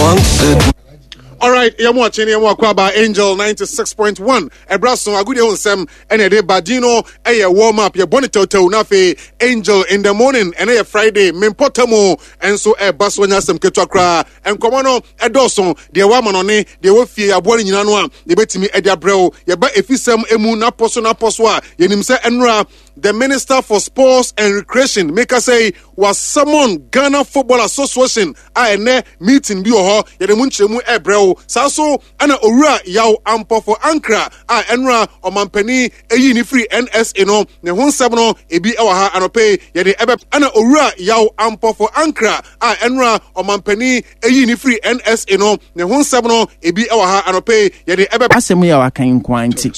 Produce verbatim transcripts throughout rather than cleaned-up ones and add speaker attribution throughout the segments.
Speaker 1: wants it.
Speaker 2: All right, you're watching you're about Angel ninety-six point one. Ebraso agudi on sem and a badino a warm up your bonito to nafe Angel in the morning and a Friday mimpotamo and so a baswanya sem ketwakra and komono a doson the woman on it they will fear a boy in yanwa they bet me edia bro ya ba efisem emu na poso na poswa yenim se enra. The Minister for Sports and Recreation make us say was summoned Ghana Football Association a ene meeting bi ho ye de munchemu ebreo saso ana owura yaw ampo for Ankara a enra omampani eyi ni free N S A no ne ho nsem no ebi ewa ha anope ye de ebe ana owura yaw ampo for Ankara a enra omampani eyi ni free N S A no ne ho nsem no ebi ewa ha anope ye de ebe
Speaker 3: asem ya wakan kwanti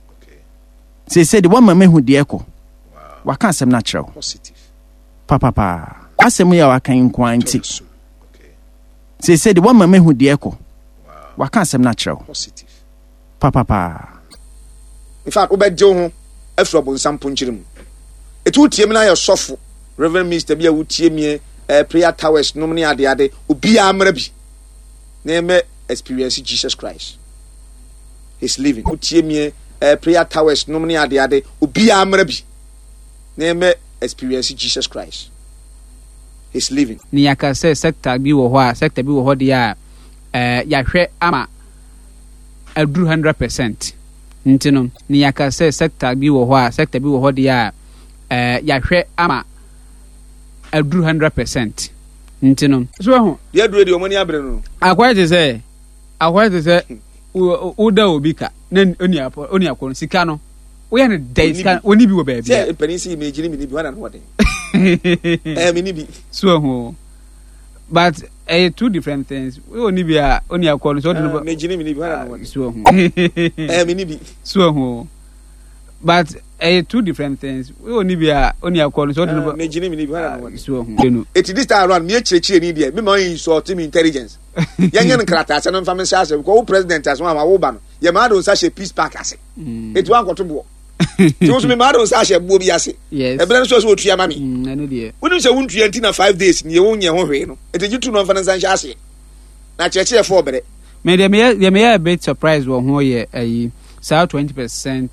Speaker 3: say say the one mama hu de eko waka asem natural
Speaker 4: positive
Speaker 3: papa pa asem ya wakan kwanti okay say say the one mama hu de eko waka asem natural
Speaker 4: positive
Speaker 3: papa pa
Speaker 4: in fact obejo ho afro bonsam ponchirem etu tie me na ya sofo reverend minister bia wutie me prayer towers no me ade ade obi amra bi na me experience Jesus Christ his living wutie me prayer towers no me ade ade obi amra bi na me experience Jesus Christ his living
Speaker 5: ni yaka say sector bi wo ho a sector bi wo ho de a eh ya hwe ama aduru one hundred percent ntino ni yaka say sector bi wo ho a sector bi wo ho de a eh ya hwe ama aduru one hundred percent ntino so ho
Speaker 4: ye duro de omani abre no
Speaker 5: akwa te say akwa te say u da obika na oni apo oni akon sika no we are the sika oni bi wo ba bi
Speaker 4: say penisi imagine mi ni bi wana no wode eh mi ni bi
Speaker 5: so ho but eh two different things we oni bi a oni akon so
Speaker 4: no imagine mi ni bi wana no wode
Speaker 5: so ho
Speaker 4: eh mi ni bi
Speaker 5: so ho but eh two different things we oni bi a oni akon so no
Speaker 4: imagine mi ni bi wana no wode
Speaker 5: so ho
Speaker 4: it this time around me chirechire ni dia me ma yin so team intelligence yenye nkrata ase no mfa me sha ase ko president as one ma wo ba no ye ma do sa she peace park ase it wan koto bo ti wo so me ma do sa she bo bi ase e bele so so otua ma me
Speaker 5: na no de
Speaker 4: wonu se wontua anti na five days ni ye wonye ho hwe no it ji tu no mfa na san sha ase na chirechire for bere
Speaker 5: me de me de me a bit surprised wo ho ye ayi sa twenty percent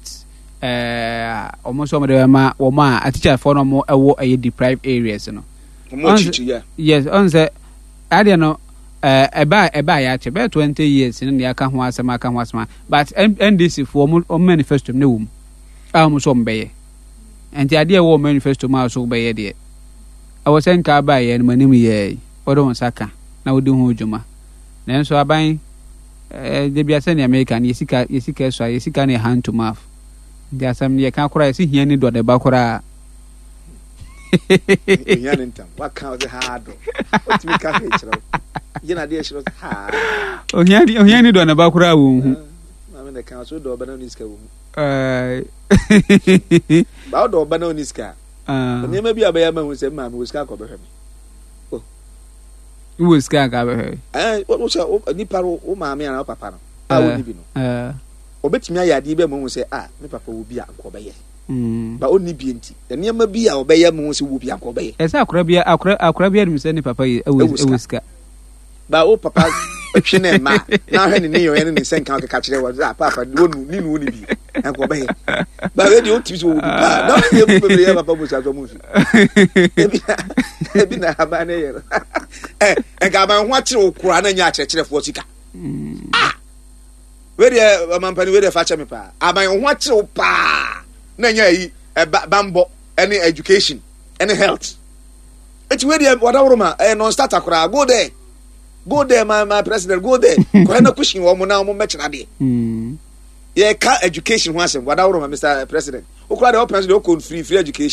Speaker 5: eh almost some de ma wo ma a teacher for no mo ewo ayi deprived areas no
Speaker 4: mo chichi ya
Speaker 5: yes on say ade no eh eba eba ya che be twenty years ni ya ka ho asema ka ho asema but N D C for mo manifesto ne wom a mo so mbeye enti ade wo manifesto ma so beye de awo sen ka ba ye ni manim ye odo won saka na odi ho djuma na enso aban eh de bia se ni America ni yesika yesika so yesika ni hand to mouth de asam ni ka kora yesi hia ni do de ba kora
Speaker 4: yan ntam wa ka the hard what we ka he chiro yena de chiro ha
Speaker 5: o hia ni o hia ni do na ba kora wo hu
Speaker 4: na me de ka so do ba na ni ska wo
Speaker 5: eh
Speaker 4: ba do ba na ni ska ah ni ma bi abaya ma hu se ma me ska ko be hwe oh
Speaker 5: wo ska ka be hwe
Speaker 4: eh wo so ni paro o ma me na papa no a wo ni bi no eh obetimi ayade be mo hu se ah me papa wo bi a ko be ye mm ba oni bi enti ene ma bi a obeye mo se wo bi a ko be ye
Speaker 5: esa akora bi akora akora bi adum se ni papa ye ewu ska
Speaker 4: ba o papa twe na ma na hwe ni yo ene ni se nkan ka kire wo papa wonu ni nu ni bi an ko be ye ba we di o ti so wo bi ba na ye bu be ye papa bo sa so mo fi e bi na aba na ye eh e ga ba ho akire okura na nya akire kire fo sika ah we di amampani we di fa cha me pa aban ho akire pa na nya yi bambo any education any health eti we dey wadawro ma eh non start akora go there go there my my president go there ko na kushin wo mo na mo mechira de mm ye ka education ho asem wadawro ma Mister President okura de open de o free free education